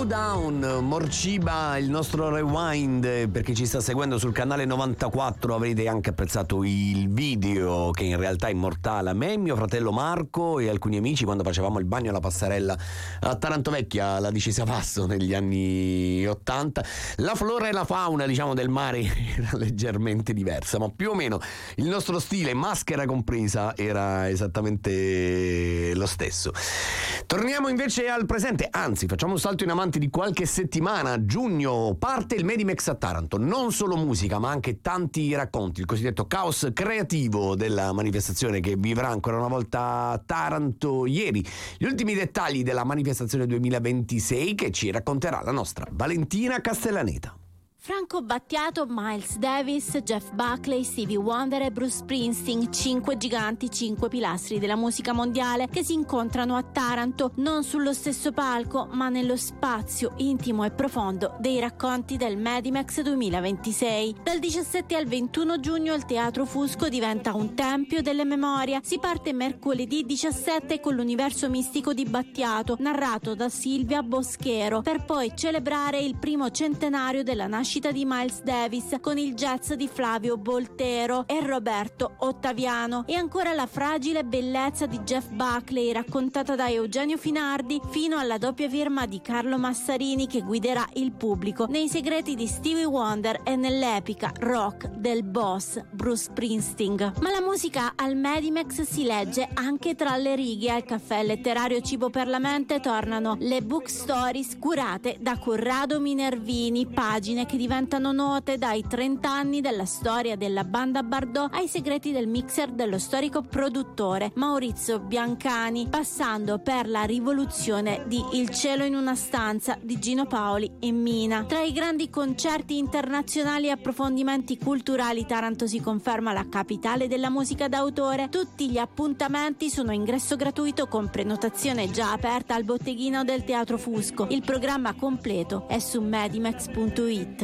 Down, Morciba, il nostro rewind. Per chi ci sta seguendo sul canale 94 avrete anche apprezzato il video che in realtà immortala me, mio fratello Marco e alcuni amici quando facevamo il bagno alla passerella a Taranto Vecchia, la Dici Savasto, negli anni 80. La flora e la fauna, diciamo, del mare era leggermente diversa, ma più o meno il nostro stile, maschera compresa, era esattamente lo stesso. Torniamo invece al presente, anzi facciamo un salto in avanti di qualche settimana. Giugno parte il Medimex a Taranto, non solo musica ma anche tanti racconti, il cosiddetto caos creativo della manifestazione che vivrà ancora una volta a Taranto ieri. Gli ultimi dettagli della manifestazione 2026 che ci racconterà la nostra Valentina Castellaneta. Franco Battiato, Miles Davis, Jeff Buckley, Stevie Wonder e Bruce Springsteen, 5 giganti, 5 pilastri della musica mondiale che si incontrano a Taranto, non sullo stesso palco ma nello spazio intimo e profondo dei racconti del Medimex 2026. Dal 17 al 21 giugno il Teatro Fusco diventa un tempio delle memorie. Si parte mercoledì 17 con l'universo mistico di Battiato, narrato da Silvia Boschero, per poi celebrare il primo centenario della nascita di Miles Davis con il jazz di Flavio Boltero e Roberto Ottaviano, e ancora la fragile bellezza di Jeff Buckley raccontata da Eugenio Finardi, fino alla doppia firma di Carlo Massarini che guiderà il pubblico nei segreti di Stevie Wonder e nell'epica rock del boss Bruce Springsteen. Ma la musica al Medimex si legge anche tra le righe. Al caffè letterario Cibo per la Mente tornano le book stories curate da Corrado Minervini, pagine che diventano note dai 30 anni della storia della banda Bardot ai segreti del mixer dello storico produttore Maurizio Biancani, passando per la rivoluzione di Il cielo in una stanza di Gino Paoli e Mina. Tra i grandi concerti internazionali e approfondimenti culturali, Taranto si conferma la capitale della musica d'autore. Tutti gli appuntamenti sono a ingresso gratuito con prenotazione già aperta al botteghino del Teatro Fusco. Il programma completo è su medimex.it.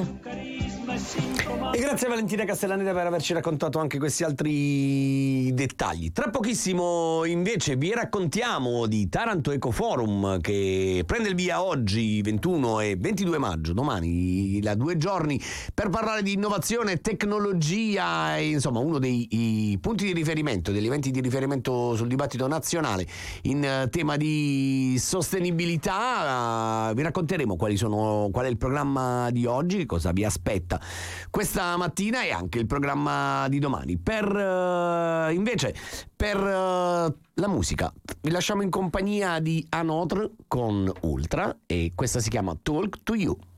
E grazie a Valentina Castellaneta per averci raccontato anche questi altri dettagli. Tra pochissimo invece vi raccontiamo di Taranto Eco Forum che prende il via oggi 21 e 22 maggio, domani, da 2 giorni, per parlare di innovazione, tecnologia e insomma uno dei punti di riferimento, degli eventi di riferimento sul dibattito nazionale in tema di sostenibilità. Vi racconteremo qual è il programma di oggi, cosa vi aspetta questa mattina e anche il programma di domani. Per la musica vi lasciamo in compagnia di Anotre con Ultra e questa si chiama Talk to You.